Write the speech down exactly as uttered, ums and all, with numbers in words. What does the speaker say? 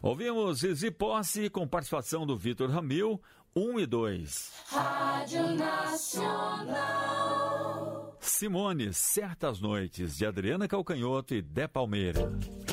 Ouvimos Zizi Posse com participação do Vitor Ramil, um e dois. Rádio Nacional. Simone, Certas Noites, de Adriana Calcanhoto e Dé Palmeira.